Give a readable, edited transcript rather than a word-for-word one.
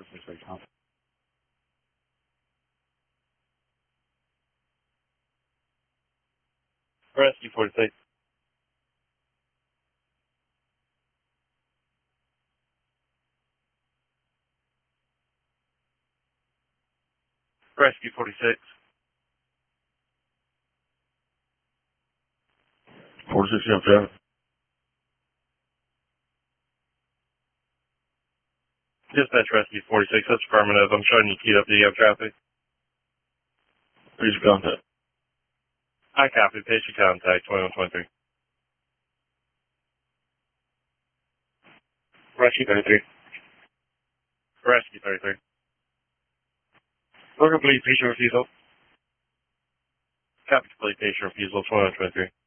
Rescue 46. Rescue 46. 46, yeah, traffic. Dispatch Rescue 46, that's affirmative. I'm showing you keyed up. Do you have traffic? Please contact. I copy. Patient contact 2123. Rescue 33. Rescue 33. Look, complete patient refusal. Copy complete patient refusal 2123.